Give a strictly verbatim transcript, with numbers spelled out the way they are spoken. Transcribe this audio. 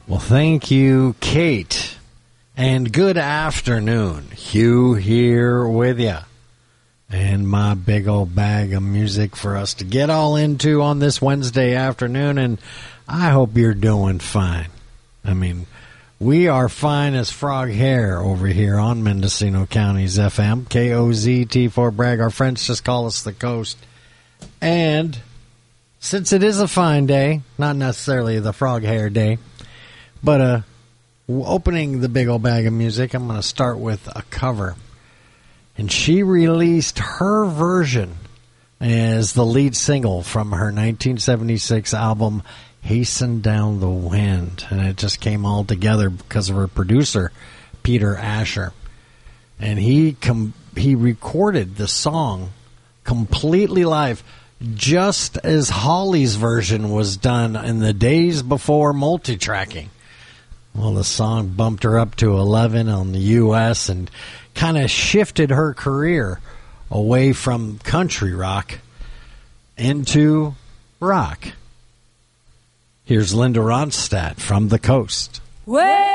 Well, thank you, Kate. And good afternoon. Hugh here with you. And my big old bag of music for us to get all into on this Wednesday afternoon. And I hope you're doing fine. I mean, we are fine as frog hair over here on Mendocino County's F M. K O Z T four Bragg. Our friends just call us the Coast. And since it is a fine day, not necessarily the frog hair day, but uh, opening the big old bag of music, I'm going to start with a cover. And she released her version as the lead single from her nineteen seventy-six album, Hasten Down the Wind. And it just came all together because of her producer, Peter Asher. And he com- he recorded the song completely live, just as Holly's version was done in the days before multi-tracking. Well, the song bumped her up to eleven on the U S and kind of shifted her career away from country rock into rock. Here's Linda Ronstadt from the Coast. Way